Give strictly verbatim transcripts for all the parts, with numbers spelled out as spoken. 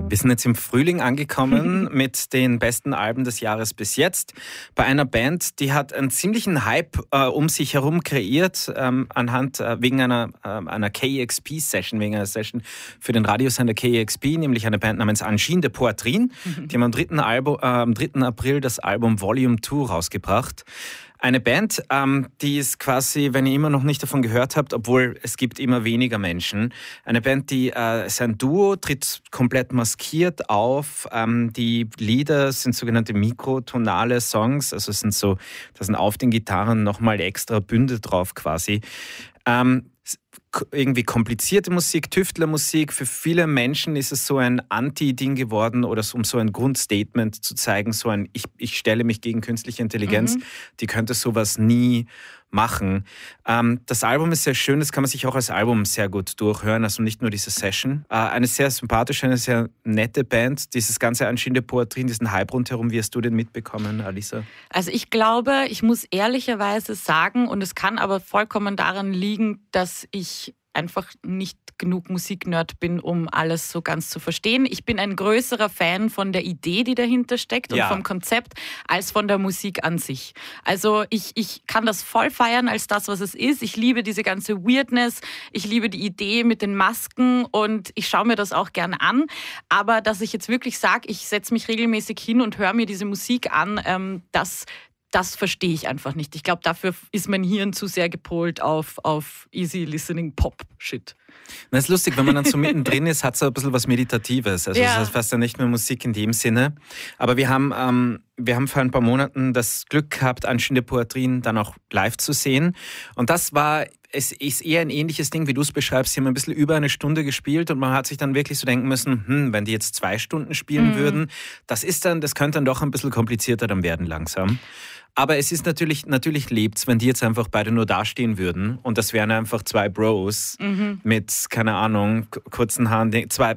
Wir sind jetzt im Frühling angekommen mit den besten Alben des Jahres bis jetzt. Bei einer Band, die hat einen ziemlichen Hype äh, um sich herum kreiert, ähm, anhand, äh, wegen einer, äh, einer K E X P-Session, wegen einer Session für den Radiosender K E X P, nämlich eine Band namens Angine de Poitrine. Die haben am dritten Albu- äh, am dritten April das Album Volume zwei rausgebracht. Eine Band, ähm, die ist quasi, wenn ihr immer noch nicht davon gehört habt, obwohl es gibt immer weniger Menschen, eine Band, die äh, ist ein Duo, tritt komplett maskiert auf. Ähm, die Lieder sind sogenannte mikrotonale Songs, also es sind so, da sind auf den Gitarren nochmal extra Bünde drauf quasi. Ähm, irgendwie komplizierte Musik, Tüftlermusik. Für viele Menschen ist es so ein Anti-Ding geworden oder um so ein Grundstatement zu zeigen, so ein ich, ich stelle mich gegen künstliche Intelligenz, mhm. die könnte sowas nie machen. Ähm, das Album ist sehr schön, das kann man sich auch als Album sehr gut durchhören, also nicht nur diese Session. Äh, eine sehr sympathische, eine sehr nette Band. Dieses ganze Angine de Poitrine, diesen Hype rundherum, wie hast du den mitbekommen, Alisa? Also ich glaube, ich muss ehrlicherweise sagen, und es kann aber vollkommen daran liegen, dass ich einfach nicht genug Musiknerd bin, um alles so ganz zu verstehen. Ich bin ein größerer Fan von der Idee, die dahinter steckt und ja. vom Konzept, als von der Musik an sich. Also ich, ich kann das voll feiern als das, was es ist. Ich liebe diese ganze Weirdness, ich liebe die Idee mit den Masken und ich schaue mir das auch gerne an. Aber dass ich jetzt wirklich sage, ich setze mich regelmäßig hin und höre mir diese Musik an, ähm, das Das verstehe ich einfach nicht. Ich glaube, dafür ist mein Hirn zu sehr gepolt auf, auf easy listening Pop-Shit. Das ist lustig, wenn man dann so mittendrin ist, hat es ein bisschen was Meditatives. Also ja. das heißt fast ja nicht mehr Musik in dem Sinne. Aber wir haben, ähm, wir haben vor ein paar Monaten das Glück gehabt, Angine de Poitrine dann auch live zu sehen. Und das war, es ist eher ein ähnliches Ding, wie du es beschreibst. Sie haben ein bisschen über eine Stunde gespielt und man hat sich dann wirklich so denken müssen, hm, wenn die jetzt zwei Stunden spielen mhm. würden, das ist dann, das könnte dann doch ein bisschen komplizierter dann werden langsam. Aber es ist natürlich, natürlich lebt's, wenn die jetzt einfach beide nur dastehen würden und das wären einfach zwei Bros mhm. mit, keine Ahnung, kurzen Haaren, zwei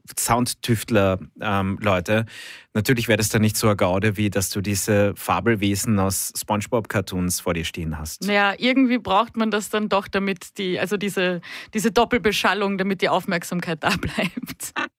Soundtüftler-Leute. Ähm, natürlich wäre das dann nicht so eine Gaude, wie dass du diese Fabelwesen aus SpongeBob-Cartoons vor dir stehen hast. Ja, irgendwie braucht man das dann doch, damit die, also diese, diese Doppelbeschallung, damit die Aufmerksamkeit da bleibt.